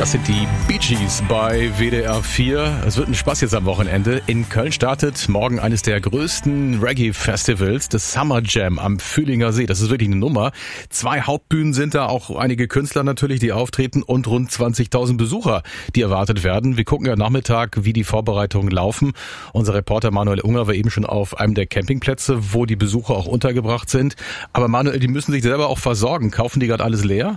Das sind die Bee Gees bei WDR 4. Es wird ein Spaß jetzt am Wochenende. In Köln startet morgen eines der größten Reggae-Festivals, das Summer Jam am Fühlinger See. Das ist wirklich eine Nummer. 2 Hauptbühnen sind da, auch einige Künstler natürlich, die auftreten und rund 20.000 Besucher, die erwartet werden. Wir gucken ja Nachmittag, wie die Vorbereitungen laufen. Unser Reporter Manuel Unger war eben schon auf einem der Campingplätze, wo die Besucher auch untergebracht sind. Aber Manuel, die müssen sich selber auch versorgen. Kaufen die gerade alles leer?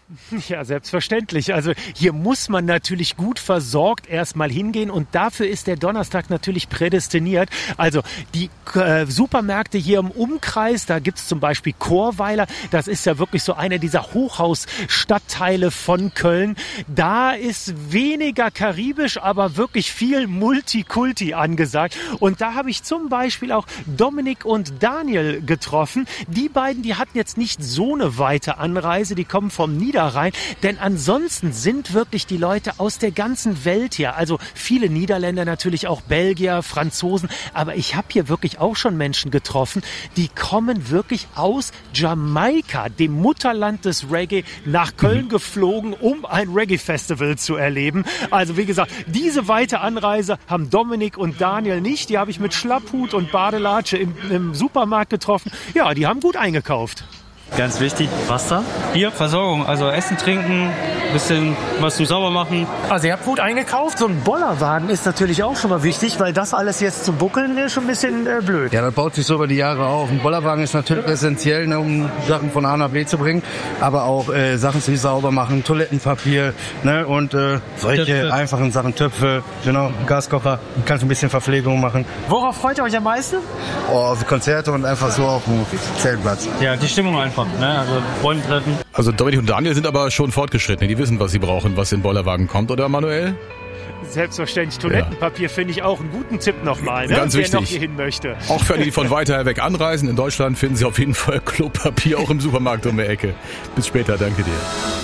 Ja, selbstverständlich. Also hier muss man natürlich gut versorgt erstmal hingehen und dafür ist der Donnerstag natürlich prädestiniert. Also die Supermärkte hier im Umkreis, da gibt's zum Beispiel Chorweiler, das ist ja wirklich so einer dieser Hochhausstadtteile von Köln. Da ist weniger karibisch, aber wirklich viel Multikulti angesagt. Und da habe ich zum Beispiel auch Dominik und Daniel getroffen. Die beiden, die hatten jetzt nicht so eine weite Anreise, die kommen vom Niederrhein, denn ansonsten sind wirklich die Leute aus der ganzen Welt hier, also viele Niederländer, natürlich auch Belgier, Franzosen, aber ich habe hier wirklich auch schon Menschen getroffen, die kommen wirklich aus Jamaika, dem Mutterland des Reggae, nach Köln geflogen, um ein Reggae-Festival zu erleben. Also wie gesagt, diese weite Anreise haben Dominik und Daniel nicht, die habe ich mit Schlapphut und Badelatsche im Supermarkt getroffen. Ja, die haben gut eingekauft. Ganz wichtig, Wasser. Hier, Versorgung, also Essen, Trinken, bisschen was zum Saubermachen. Also ihr habt gut eingekauft. So ein Bollerwagen ist natürlich auch schon mal wichtig, weil das alles jetzt zu buckeln wäre schon ein bisschen blöd. Ja, das baut sich so über die Jahre auf. Ein Bollerwagen ist natürlich essentiell, ne, um Sachen von A nach B zu bringen, aber auch Sachen zum sauber machen, Toilettenpapier, ne, und solche Töpfe. Einfachen Sachen, Töpfe, genau, Gaskocher, kannst ein bisschen Verpflegung machen. Worauf freut ihr euch am meisten? Oh, auf Konzerte und einfach so auf dem Zeltplatz. Ja, die Stimmung einfach. Ne? Also Freunde treffen. Also Dominik und Daniel sind aber schon fortgeschritten. Die wissen, was sie brauchen, was in den Bollerwagen kommt, oder Manuel? Selbstverständlich. Toilettenpapier finde ich auch einen guten Tipp nochmal, ne? Ganz wichtig. Wer noch hier hin möchte. Auch für alle, die von weiter weg anreisen. In Deutschland finden Sie auf jeden Fall Klopapier auch im Supermarkt um die Ecke. Bis später, danke dir.